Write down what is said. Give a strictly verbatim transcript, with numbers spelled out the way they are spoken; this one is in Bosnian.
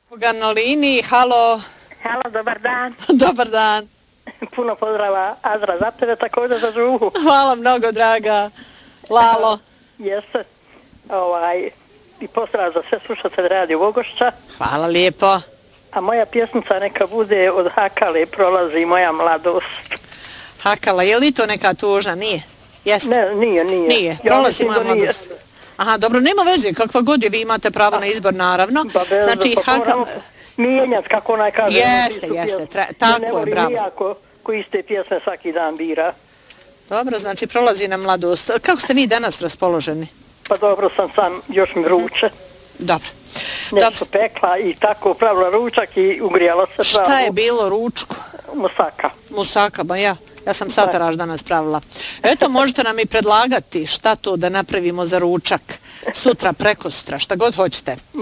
Koga na liniji, halo. Halo, dobar dan. Dobar dan. Puno pozdrava Azra za tebe, također za Žuhu. Hvala mnogo, draga. Lalo. Jeste. Ovaj, i pozdrav za sve slušatelje Radio Vogošća. Hvala lijepo. A moja pjesmica neka bude od Hakale, Prolazi moja mladost. Hakala, je li to neka tužna? Nije? Jeste? Ne, nije, nije. Nije, Prolazi moja mladost. Aha, dobro, nema veze, kakva god je, vi imate pravo na izbor, naravno. Pa bez, znači, pa Hakala... mijenjat, kako onaj kaže. Jeste, jeste, tra... tako je, bravo. Ne volim ko iste pjesme svaki dan bira. Dobro, znači, Prolazi na mladost. Kako ste vi danas raspoloženi? Pa dobro sam sam, još mi vruće. Dobro. Nešto pekla i tako pravila ručak i ugrijalo se pravo. Šta je bilo ručku? Musaka. Musaka, ba ja. Ja sam sataraš danas pravila. Eto, možete nam i predlagati šta to da napravimo za ručak. Sutra, prekostra, šta god hoćete.